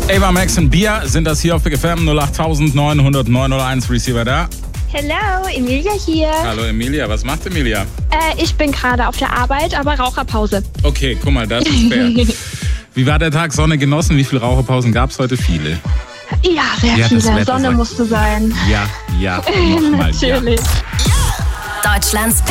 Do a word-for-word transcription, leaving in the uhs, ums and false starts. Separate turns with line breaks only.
Ava Max und Bia sind das hier auf Big F M null acht neun null null neun null eins Receiver da.
Hello, Emilia hier.
Hallo Emilia, was macht Emilia?
Äh, ich bin gerade auf der Arbeit, aber Raucherpause.
Okay, guck mal, das ist fair. Wie war der Tag? Sonne genossen? Wie viele Raucherpausen gab es heute? Viele.
Ja, sehr
Ja, das
viele.
Wetter
Sonne
sagt-
musste sein.
Ja, ja, nochmal ja.
Natürlich.
Deutschlands